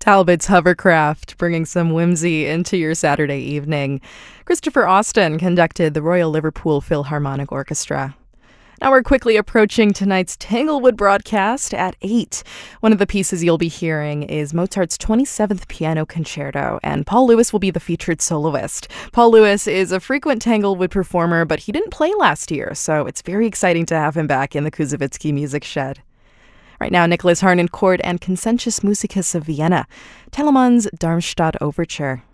Talbot's Hovercraft, bringing some whimsy into your Saturday evening. Christopher Austin conducted the Royal Liverpool Philharmonic Orchestra. Now we're quickly approaching tonight's Tanglewood broadcast at 8. One of the pieces you'll be hearing is Mozart's 27th Piano Concerto, and Paul Lewis will be the featured soloist. Paul Lewis is a frequent Tanglewood performer, but he didn't play last year, so it's very exciting to have him back in the Kuzovitsky Music Shed. Right now, Nicholas Harnoncourt and Consensus Musicus of Vienna, Telemann's Darmstadt Overture.